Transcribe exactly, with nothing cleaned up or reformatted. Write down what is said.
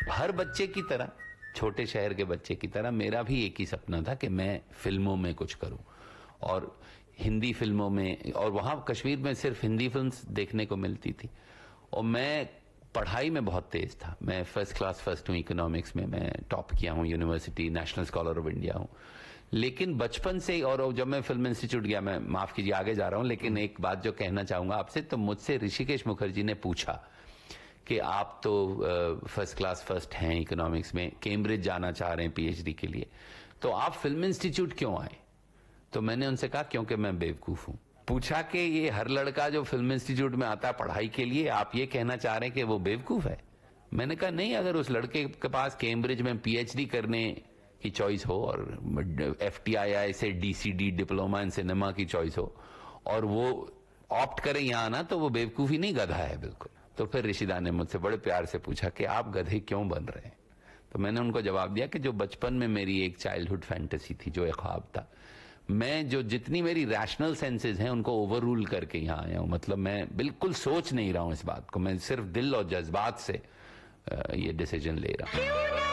हर बच्चे की तरह, छोटे शहर के बच्चे की तरह मेरा भी एक ही सपना था कि मैं फिल्मों में कुछ करूं, और हिंदी फिल्मों में, और वहां कश्मीर में सिर्फ हिंदी फिल्म्स देखने को मिलती थी। और मैं पढ़ाई में बहुत तेज था, मैं फर्स्ट क्लास फर्स्ट हूँ इकोनॉमिक्स में, मैं टॉप किया हूँ university, national scholar of India हूँ। लेकिन बचपन से ही, और जब मैं फिल्म इंस्टीट्यूट गया, मैं माफ कीजिए आगे जा रहा हूँ, लेकिन एक बात जो कहना चाहूंगा आपसे, तो मुझसे ऋषिकेश मुखर्जी ने पूछा कि आप तो फर्स्ट क्लास फर्स्ट हैं इकोनॉमिक्स में, कैम्ब्रिज जाना चाह रहे हैं पीएचडी के लिए, तो आप फिल्म इंस्टीट्यूट क्यों आए? तो मैंने उनसे कहा क्योंकि मैं बेवकूफ हूं। पूछा कि ये हर लड़का जो फिल्म इंस्टीट्यूट में आता है पढ़ाई के लिए, आप ये कहना चाह रहे हैं कि वो बेवकूफ है? मैंने कहा नहीं, अगर उस लड़के के पास कैम्ब्रिज में पीएचडी करने की चॉइस हो और एफटीआईआई से डीसीडी डिप्लोमा इन सिनेमा की चॉइस हो और वो ऑप्ट करे यहां आना, तो वो बेवकूफी नहीं, गधा है बिल्कुल। तो फिर ऋषिदा ने मुझसे बड़े प्यार से पूछा कि आप गधे क्यों बन रहे हैं? तो मैंने उनको जवाब दिया कि जो बचपन में मेरी एक चाइल्डहुड फैंटेसी थी, जो एक ख्वाब था, मैं जो जितनी मेरी रैशनल सेंसेस हैं उनको ओवर रूल करके यहां आया हूं। मतलब मैं बिल्कुल सोच नहीं रहा हूं इस बात को, मैं सिर्फ दिल और जज्बात से ये डिसीजन ले रहा हूं।